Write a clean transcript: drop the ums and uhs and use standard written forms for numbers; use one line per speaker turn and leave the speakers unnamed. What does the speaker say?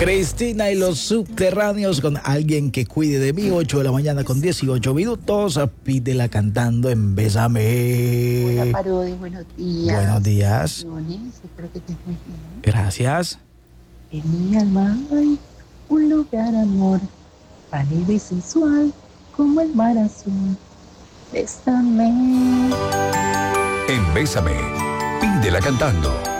Cristina y los subterráneos con Alguien que cuide de mí, 8 de la mañana con 18 minutos. Pídela cantando en Bésame.
Hola Parodi, buenos días.
Buenos días.
Espero que estés muy bien.
Gracias.
En mi alma hay un lugar, amor, pálido y sensual, como el mar azul. Bésame.
En Bésame, pídela cantando.